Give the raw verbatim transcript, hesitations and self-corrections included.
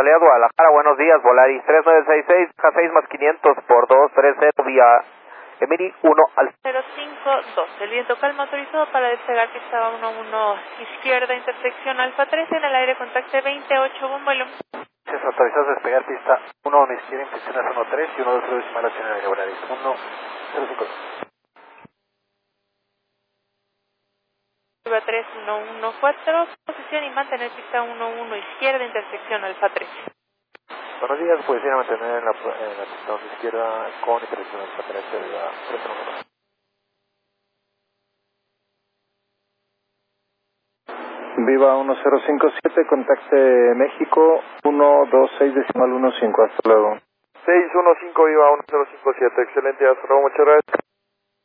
salida Guadalajara, buenos días, Volaris tres nueve seis seis, seis más quinientos por dos tres cero vía Emiri uno al cero cinco dos. El viento calma autorizado para despegar pista uno uno izquierda, intersección Alfa trece, en el aire contacte veintiocho, buen vuelo. Es autorizado a despegar pista uno uno izquierda, intersección uno tres y uno dos cero decimal en el aire, Volaris uno cero cinco. tres uno uno cuatro, posición y mantener pista uno uno izquierda, intersección Alfa trece. Buenos días, puedes ir a mantener en la, en la pista uno izquierda con intersección Alfa trece de la tres uno uno. Viva uno cero cinco siete, contacte México uno dos seis decimal uno cinco, hasta luego. seis uno cinco Viva uno cero cinco siete, excelente, hasta luego, muchas gracias.